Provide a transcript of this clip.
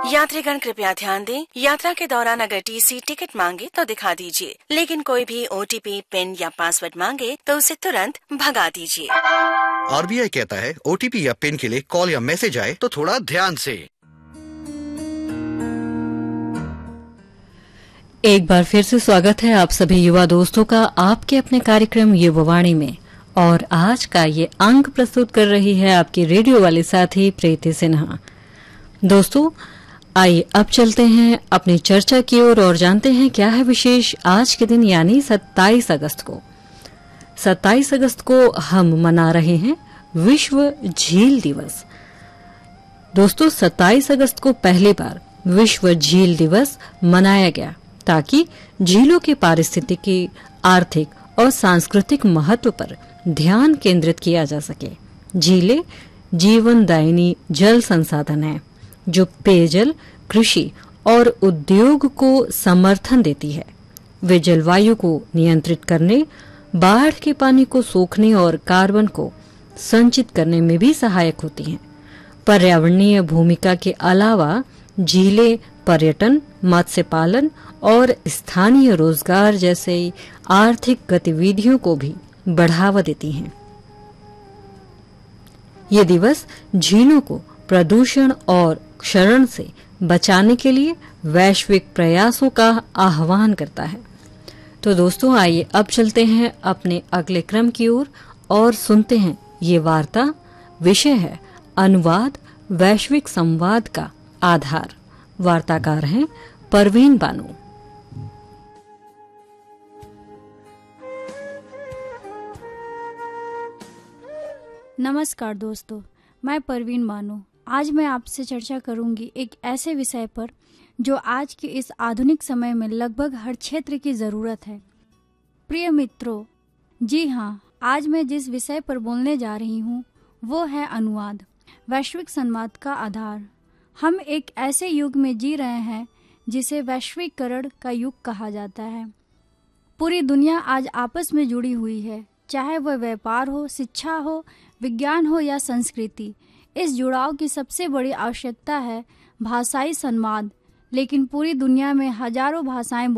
यात्रीगण कृपया ध्यान दें, यात्रा के दौरान अगर टीसी टिकट मांगे तो दिखा दीजिए, लेकिन कोई भी ओटीपी, पिन या पासवर्ड मांगे तो उसे तुरंत भगा दीजिए। आरबीआई कहता है ओटीपी या पिन के लिए कॉल या मैसेज आए तो थोड़ा ध्यान से। एक बार फिर से स्वागत है आप सभी युवा दोस्तों का आपके अपने कार्यक्रम युवावाणी में, और आज का ये अंक प्रस्तुत कर रही है आपकी रेडियो वाली साथी प्रीति सिन्हा। दोस्तों, आइए अब चलते हैं अपनी चर्चा की ओर और जानते हैं क्या है विशेष आज के दिन यानी 27 अगस्त को। 27 अगस्त को हम मना रहे हैं विश्व झील दिवस। दोस्तों, 27 अगस्त को पहली बार विश्व झील दिवस मनाया गया ताकि झीलों के पारिस्थितिकी, आर्थिक और सांस्कृतिक महत्व पर ध्यान केंद्रित किया जा सके। झीलें जीवनदायिनी जल संसाधन है जो पेयजल, कृषि और उद्योग को समर्थन देती है। वे जलवायु को नियंत्रित करने, बाढ़ के पानी को सोखने और कार्बन को संचित करने में भी सहायक होती हैं। पर्यावरणीय भूमिका के अलावा झीलें पर्यटन, मत्स्य पालन और स्थानीय रोजगार जैसे आर्थिक गतिविधियों को भी बढ़ावा देती हैं। ये दिवस झीलों को प्रदूषण और क्षरण से बचाने के लिए वैश्विक प्रयासों का आह्वान करता है। तो दोस्तों, आइए अब चलते हैं अपने अगले क्रम की ओर और सुनते हैं ये वार्ता। विषय है अनुवाद, वैश्विक संवाद का आधार। वार्ताकार हैं परवीन बानू। नमस्कार दोस्तों, मैं परवीन बानू। आज मैं आपसे चर्चा करूंगी एक ऐसे विषय पर जो आज के इस आधुनिक समय में लगभग हर क्षेत्र की जरूरत है। प्रिय मित्रों, जी हाँ, आज मैं जिस विषय पर बोलने जा रही हूँ वो है अनुवाद, वैश्विक संवाद का आधार। हम एक ऐसे युग में जी रहे हैं जिसे वैश्वीकरण का युग कहा जाता है। पूरी दुनिया आज आपस में जुड़ी हुई है, चाहे वह व्यापार हो, शिक्षा हो, विज्ञान हो या संस्कृति। इस जुड़ाव की सबसे बड़ी आवश्यकता है भाषाई संवाद, लेकिन पूरी दुनिया में हजारों भाषाएं